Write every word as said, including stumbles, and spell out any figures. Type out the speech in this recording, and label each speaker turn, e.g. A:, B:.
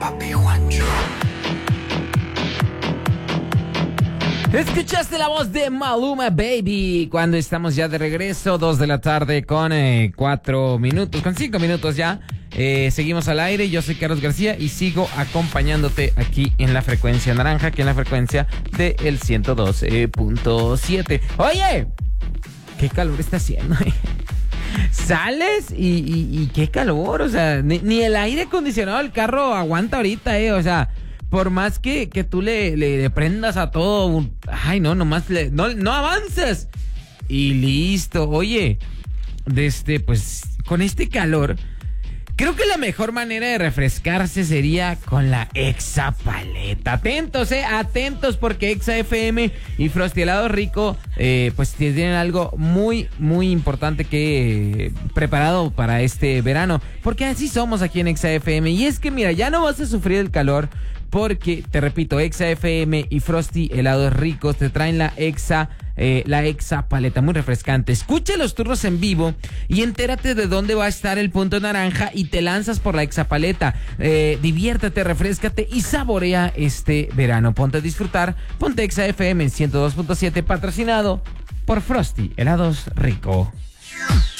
A: Papi Juancho.
B: Escuchaste la voz de Maluma Baby cuando estamos ya de regreso, dos de la tarde con eh, cuatro minutos, con cinco minutos ya. Eh, seguimos al aire, yo soy Carlos García y sigo acompañándote aquí en la frecuencia naranja, aquí en la frecuencia del ciento doce punto siete. Oye, qué calor está haciendo, eh. Sales y, y, y qué calor, o sea, ni, ni el aire acondicionado del carro aguanta ahorita, eh, o sea, por más que, que tú le, le, le prendas a todo, ay, no, nomás le, no, no avanzas. Y listo. Oye, desde, pues, con este calor, creo que la mejor manera de refrescarse sería con la Exa Paleta. Atentos, eh, atentos, porque Exa F M y Frosty Helado Rico, eh, pues tienen algo muy, muy importante que eh, preparado para este verano. Porque así somos aquí en Exa F M. Y es que, mira, ya no vas a sufrir el calor. Porque, te repito, Exa F M y Frosty Helados Ricos te traen la Exa, eh, la Exa Paleta, muy refrescante. Escucha los turnos en vivo y entérate de dónde va a estar el punto naranja y te lanzas por la Exa Paleta. Eh, diviértete, refréscate y saborea este verano. Ponte a disfrutar, ponte Exa F M en ciento dos punto siete, patrocinado por Frosty Helados Rico.